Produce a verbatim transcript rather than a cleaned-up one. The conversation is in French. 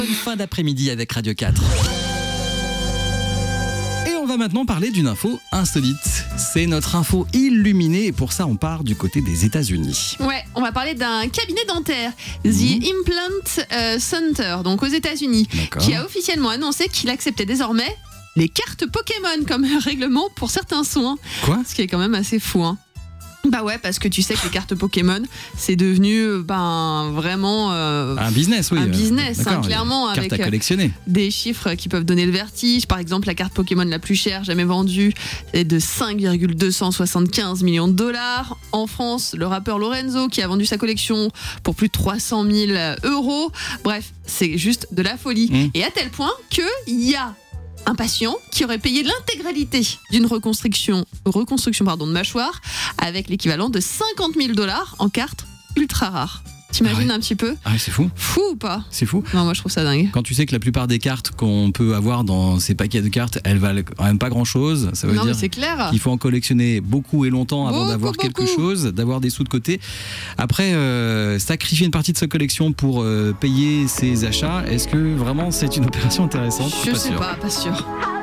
Bonne fin d'après-midi avec Radio quatre. Et on va maintenant parler d'une info insolite. C'est notre info illuminée et pour ça on part du côté des États-Unis. Ouais, on va parler d'un cabinet dentaire, The mmh. Implant euh, Center, donc aux États-Unis, D'accord. qui a officiellement annoncé qu'il acceptait désormais les cartes Pokémon comme règlement pour certains soins. Quoi ? Ce qui est quand même assez fou, hein. Bah ouais, parce que tu sais que les cartes Pokémon, c'est devenu ben vraiment euh, un business, oui. Un business, hein, clairement, cartes avec à collectionner. Des chiffres qui peuvent donner le vertige. Par exemple, la carte Pokémon la plus chère jamais vendue est de cinq virgule deux cent soixante-quinze millions de dollars. En France, le rappeur Lorenzo qui a vendu sa collection pour plus de trois cent mille euros. Bref, c'est juste de la folie. Mmh. Et à tel point qu'il y a un patient qui aurait payé l'intégralité d'une reconstruction, reconstruction pardon, de mâchoire avec l'équivalent de cinquante mille dollars en cartes ultra rares. T'imagines ah ouais. un petit peu ? Ah ouais, c'est fou. Fou ou pas ? C'est fou. Non, moi je trouve ça dingue. Quand tu sais que la plupart des cartes qu'on peut avoir dans ces paquets de cartes, elles valent quand même pas grand chose. Ça veut non, dire mais c'est clair. qu'il faut en collectionner beaucoup et longtemps avant beaucoup, d'avoir beaucoup. quelque chose, d'avoir des sous de côté. Après, euh, sacrifier une partie de sa collection pour euh, payer ses achats, est-ce que vraiment c'est une opération intéressante ? Je sais pas, pas sûr.